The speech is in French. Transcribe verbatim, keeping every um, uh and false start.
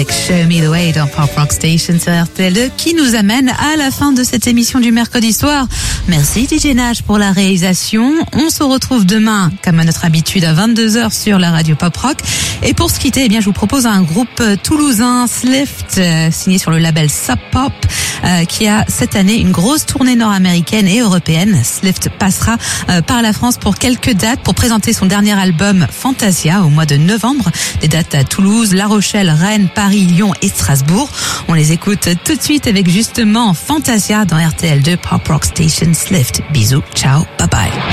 avec Show Me the Way dans Pop Rock Station sur R T L deux qui nous amène à la fin de cette émission du mercredi soir. Merci D J Nash pour la réalisation. On se retrouve demain, comme à notre habitude, à vingt-deux heures sur la radio Pop Rock. Et pour se quitter, eh bien, je vous propose un groupe toulousain, Slift, euh, signé sur le label Sub Pop, euh, qui a cette année une grosse tournée nord-américaine et européenne. Slift passera euh, par la France pour quelques dates pour présenter son dernier album Fantasia au mois de novembre. Des dates à Toulouse, La Rochelle, Rennes, Paris, Lyon et Strasbourg. On les écoute tout de suite avec justement Fantasia dans R T L deux Pop Rock Station Slift. Bisous, ciao, bye bye.